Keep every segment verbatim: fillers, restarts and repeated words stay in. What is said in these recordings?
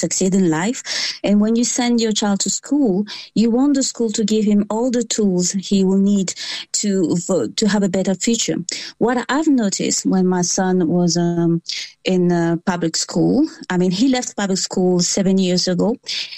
succeed in life. And when you send your child to school, you want the school to give him all the tools he will need to for, to have a better future. What I've noticed when my son was um, in uh, public school, I mean, he left public school seven years ago.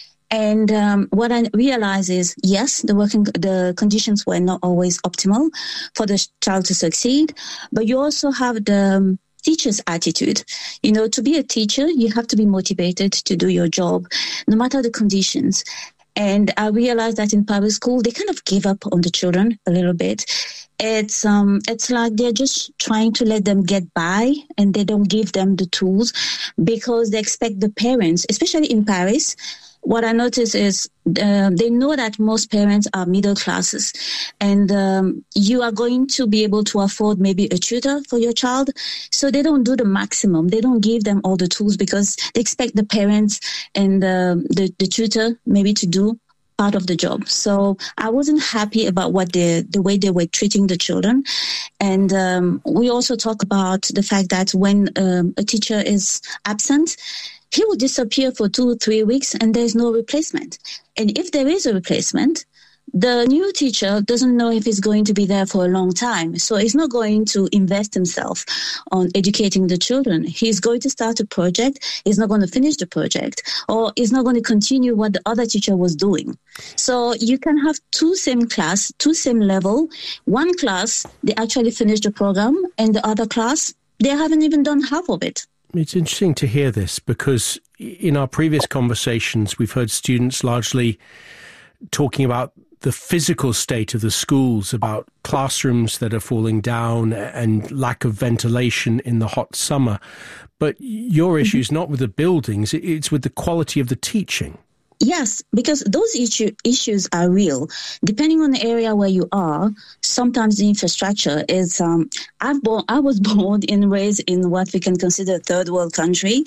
And um, what I realized is, yes, the working, the conditions were not always optimal for the child to succeed, but you also have the um, teacher's attitude. You know, to be a teacher, you have to be motivated to do your job, no matter the conditions. And I realized that in public school, they kind of give up on the children a little bit. It's um, it's like they're just trying to let them get by, and they don't give them the tools because they expect the parents, especially in Paris. What I notice is uh, they know that most parents are middle classes, and um, you are going to be able to afford maybe a tutor for your child. So they don't do the maximum. They don't give them all the tools because they expect the parents and uh, the, the tutor maybe to do part of the job. So I wasn't happy about what the the way they were treating the children. And um, we also talk about the fact that when um, a teacher is absent, he will disappear for two or three weeks and there's no replacement. And if there is a replacement, the new teacher doesn't know if he's going to be there for a long time. So he's not going to invest himself on educating the children. He's going to start a project. He's not going to finish the project, or he's not going to continue what the other teacher was doing. So you can have two same class, two same level. One class, they actually finish the program, and the other class, they haven't even done half of it. It's interesting to hear this because in our previous conversations, we've heard students largely talking about the physical state of the schools, about classrooms that are falling down and lack of ventilation in the hot summer. But your issue is not with the buildings, it's with the quality of the teaching. Yes, because those issue, issues are real. Depending on the area where you are, sometimes the infrastructure is. Um, I've born, I was born and raised in what we can consider a third world country,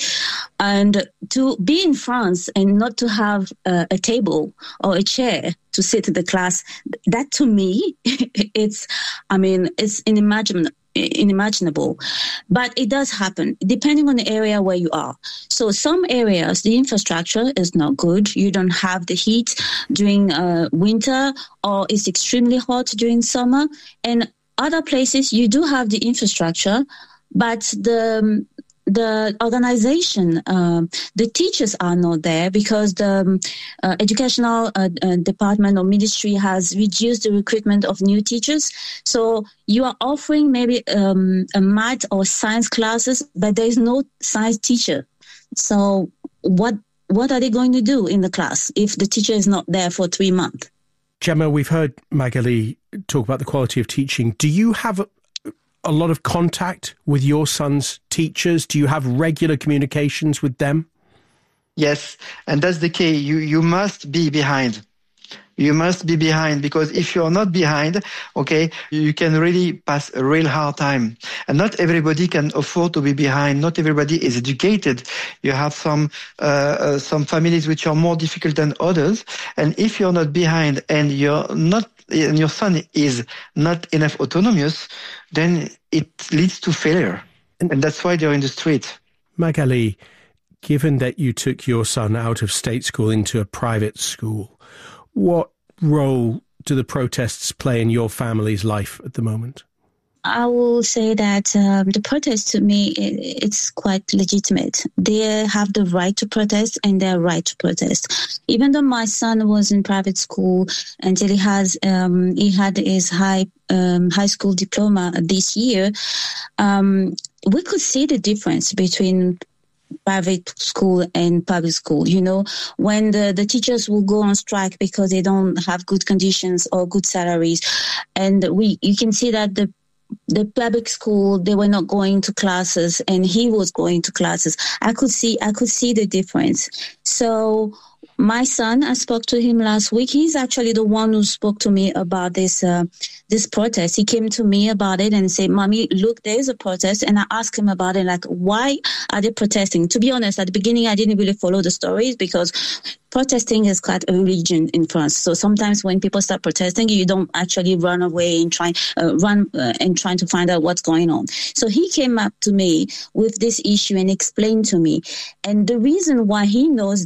and to be in France and not to have uh, a table or a chair to sit in the class, that to me, it's. I mean, it's unimaginable. unimaginable, but it does happen depending on the area where you are. So some areas, the infrastructure is not good. You don't have the heat during uh, winter, or it's extremely hot during summer. And other places, you do have the infrastructure, but the the organization, um, the teachers are not there because the um, uh, educational uh, uh, department or ministry has reduced the recruitment of new teachers. So you are offering maybe um, a math or science classes, but there is no science teacher. So what what are they going to do in the class if the teacher is not there for three months? Gemma, we've heard Magali talk about the quality of teaching. Do you have a, a lot of contact with your son's teachers? Do you have regular communications with them? Yes, and that's the key. You you must be behind. You must be behind, because if you're not behind, okay, you can really pass a real hard time. And not everybody can afford to be behind. Not everybody is educated. You have some uh, uh, some families which are more difficult than others. And if you're not behind and you're not, and your son is not enough autonomous, then it leads to failure. And that's why they're in the street. Magali, given that you took your son out of state school into a private school, what role do the protests play in your family's life at the moment? I will say that um, the protest, to me, it, it's quite legitimate. They have the right to protest, and they're right to protest. Even though my son was in private school until he has um, he had his high um, high school diploma this year, um, we could see the difference between private school and public school. You know, when the, the teachers will go on strike because they don't have good conditions or good salaries, and we you can see that the the public school, they were not going to classes and he was going to classes. I could see I could see the difference. So my son, I spoke to him last week. He's actually the one who spoke to me about this uh, this protest. He came to me about it and said, "Mommy, look, there is a protest." And I asked him about it, like, why are they protesting? To be honest, at the beginning, I didn't really follow the stories because protesting is quite a religion in France. So sometimes when people start protesting, you don't actually run away and try uh, run uh, and trying to find out what's going on. So he came up to me with this issue and explained to me. And the reason why he knows